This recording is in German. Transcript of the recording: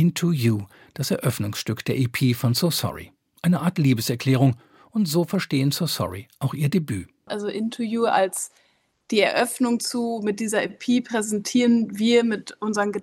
Into You, das Eröffnungsstück der EP von So Sorry. Eine Art Liebeserklärung, und so verstehen So Sorry auch ihr Debüt. Also Into You als die Eröffnung mit dieser EP präsentieren wir mit unseren